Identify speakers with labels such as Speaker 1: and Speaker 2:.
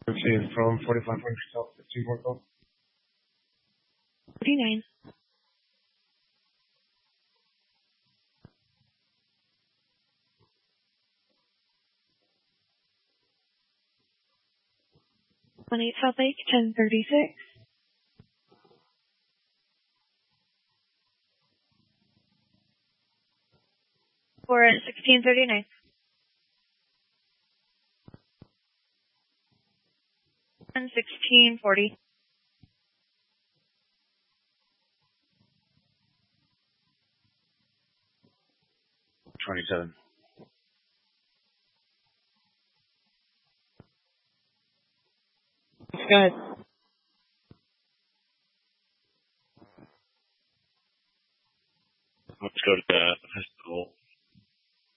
Speaker 1: From 4500 South 15 North.
Speaker 2: 49. South Lake, 1036. We're at 1639. And 1640.
Speaker 3: $27.
Speaker 2: Go ahead.
Speaker 3: Let's go to the festival.